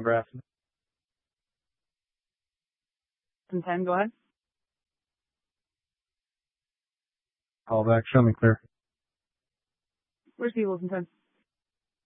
Nebraska. 10, go ahead. Call back, show me clear. Where's the Wilson 10?